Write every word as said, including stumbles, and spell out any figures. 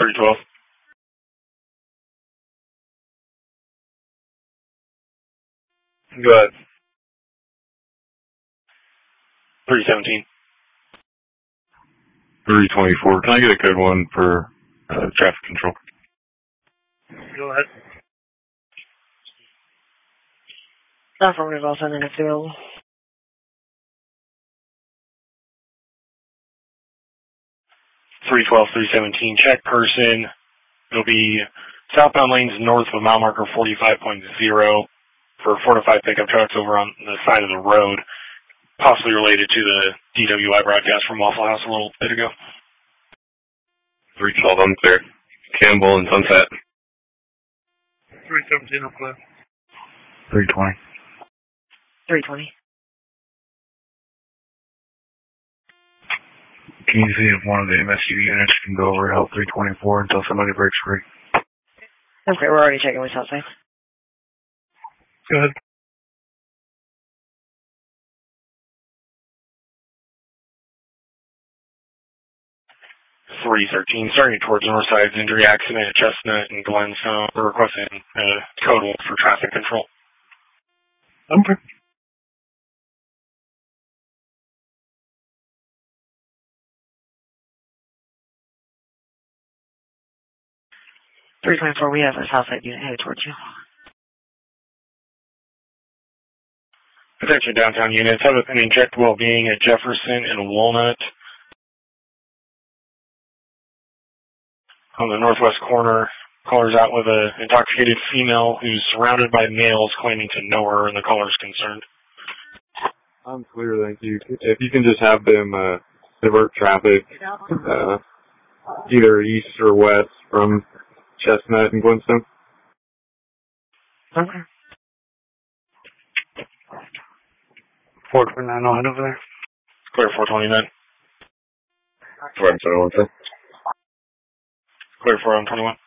three twelve. Go ahead. three seventeen. three twenty-four. Can I get a code one for uh, traffic control? Go ahead. Affirmative, I'll send in if available. three twelve, three seventeen. Check person. It'll be southbound lanes north of mile marker forty-five point zero for four to five pickup trucks over on the side of the road, possibly related to the D W I broadcast from Waffle House a little bit ago. three twelve, I'm clear. Campbell and Sunset. three seventeen, I'm clear. three twenty. three twenty. Can you see if one of the M S U units can go over help three twenty-four until somebody breaks free? Okay, we're already checking with Southside. Go ahead. three thirteen, starting towards Northside's injury accident at Chestnut and Glenstone. We're requesting a code one for traffic control. Okay. three twenty-four, we have a Southside unit headed towards you. Attention downtown units, have a pending check well-being at Jefferson and Walnut. On the northwest corner, caller's out with an intoxicated female who's surrounded by males claiming to know her, and the caller's concerned. I'm clear, thank you. If you can just have them uh, divert traffic uh, either east or west from Chestnut and Glenstone. Okay. four twenty-nine, I'll head over there. Clear four twenty-nine. Right, so Clear four twenty-one.